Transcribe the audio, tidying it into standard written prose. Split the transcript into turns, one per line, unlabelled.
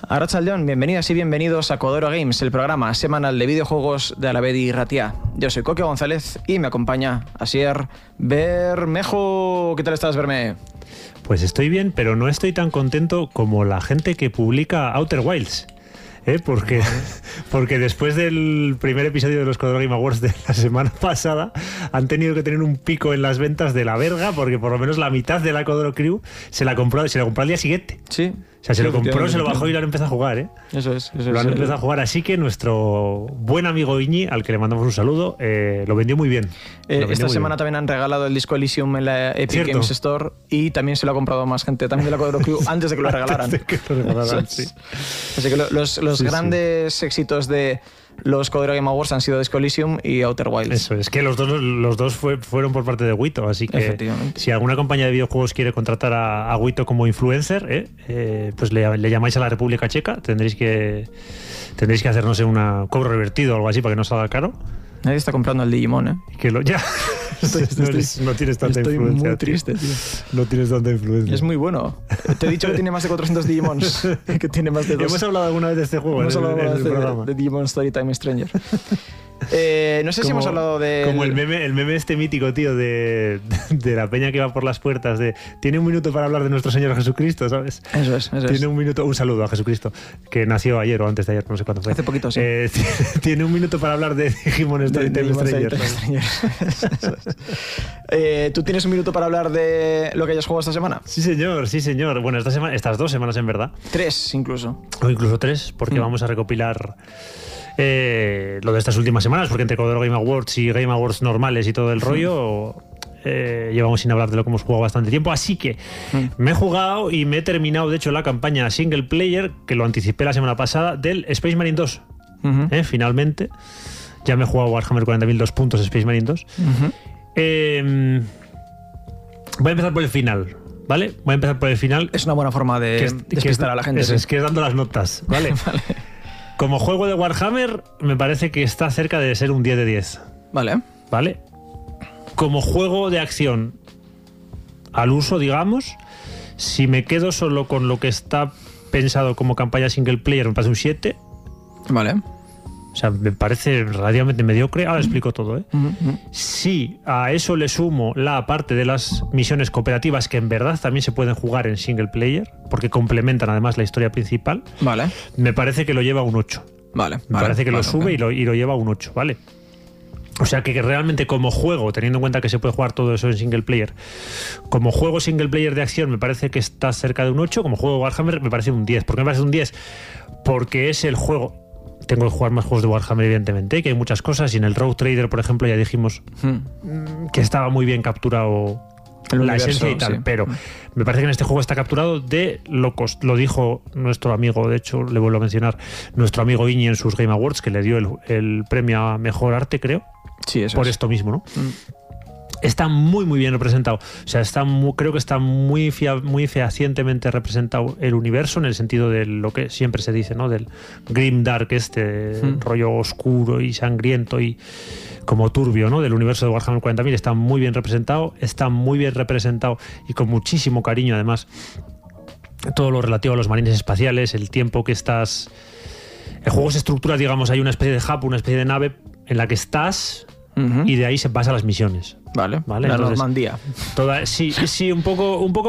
Arratsaldeon, bienvenidas y bienvenidos a Codoro Games, el programa semanal de videojuegos de Alavedi y Ratia. Yo soy Coque González y me acompaña Asier Bermejo. ¿Qué tal estás, Berme?
Pues estoy bien, pero no estoy tan contento como la gente que publica Outer Wilds. Porque después del primer episodio de los Codoro Game Awards de la semana pasada han tenido que tener un pico en las ventas de la verga, porque por lo menos la mitad de la Codoro Crew se la compró al día siguiente.
Sí.
O sea, se lo compró, se lo bajó y lo han empezado a jugar,
Eso es.
Lo han empezado a jugar, así que nuestro buen amigo Iñi, al que le mandamos un saludo, lo vendió muy bien.
Esta semana también han regalado el disco Elysium en la Epic Games Store y también se lo ha comprado más gente también de la Codoro Crew antes de que lo regalaran.
Sí.
Así que los grandes éxitos de los Codoro Game Awards han sido Disco Elysium y Outer Wilds.
Eso es que los dos fueron por parte de Wito, así que si alguna compañía de videojuegos quiere contratar a Wito como influencer, pues le llamáis a la República Checa. Tendréis que hacer, no sé, un cobro revertido o algo así para que no salga caro.
Nadie está comprando el Digimon,
Que no tienes tanta influencia.
Estoy muy triste, tío.
No tienes tanta influencia.
Es muy bueno. Te he dicho que tiene más de 400 Digimons. Que tiene más de 2.
Hemos hablado alguna vez de este juego.
Hemos hablado
en el programa
de Digimon Storytime Stranger. No sé si hemos hablado de...
Como el meme este mítico, tío, de la peña que va por las puertas tiene un minuto para hablar de nuestro Señor Jesucristo, ¿sabes?
Eso es.
Tiene un minuto, un saludo a Jesucristo, que nació ayer o antes de ayer, no sé cuándo fue.
Hace poquito, sí.
Tiene un minuto para hablar de Digimon Storytime Stranger.
¿Tú tienes un minuto para hablar de lo que hayas jugado esta semana?
Sí, señor. Bueno, estas 2 semanas en verdad.
3 incluso.
O incluso 3, porque vamos a recopilar... lo de estas últimas semanas, porque entre Codoro Game Awards y Game Awards normales y todo el rollo llevamos sin hablar de lo que hemos jugado bastante tiempo, así que me he jugado y me he terminado, de hecho, la campaña single player, que lo anticipé la semana pasada, del Space Marine 2. Finalmente ya me he jugado Warhammer 40.000 2 puntos Space Marine 2. Voy a empezar por el final, ¿vale?
Es una buena forma de despistar a la gente.
Es que dando las notas, ¿vale?
Vale.
Como juego de Warhammer, me parece que está cerca de ser un 10 de 10.
Vale.
Como juego de acción al uso, digamos, si me quedo solo con lo que está pensado como campaña single player, me parece un 7.
Vale.
O sea, me parece relativamente mediocre. Ahora explico todo, Si a eso le sumo la parte de las misiones cooperativas, que en verdad también se pueden jugar en single player, porque complementan además la historia principal,
vale,
me parece que lo lleva a un 8. Me parece que lo sube y lo lleva a un 8, ¿vale? O sea que realmente como juego, teniendo en cuenta que se puede jugar todo eso en single player, como juego single player de acción me parece que está cerca de un 8, como juego Warhammer me parece un 10. ¿Por qué me parece un 10? Porque es el juego... Tengo que jugar más juegos de Warhammer, evidentemente, que hay muchas cosas, y en el Rogue Trader, por ejemplo, ya dijimos que estaba muy bien capturado la esencia y tal, pero me parece que en este juego está capturado de locos. Lo dijo nuestro amigo, de hecho, le vuelvo a mencionar, nuestro amigo Iñi en sus Game Awards, que le dio el premio a Mejor Arte, creo.
Sí, eso
por esto mismo, ¿no? Está muy bien representado. O sea, creo que está muy fehacientemente representado el universo, en el sentido de lo que siempre se dice, ¿no? Del grim dark, rollo oscuro y sangriento y como turbio, ¿no? Del universo de Warhammer 40.000. Está muy bien representado y con muchísimo cariño, además. Todo lo relativo a los marines espaciales, el tiempo que estás... El juego se estructura, digamos, hay una especie de hub, una especie de nave en la que estás... y de ahí se pasa a las misiones.
Vale. La
Entonces,
Normandía.
Sí, un poco